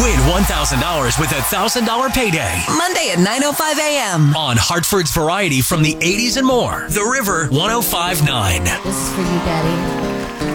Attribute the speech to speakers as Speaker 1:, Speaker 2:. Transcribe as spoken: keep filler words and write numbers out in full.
Speaker 1: Win one thousand dollars with a one thousand dollars payday.
Speaker 2: Monday at nine oh five a.m.
Speaker 1: on Hartford's Variety from the eighties and more. The River one oh five point nine.
Speaker 3: This is for you, Daddy.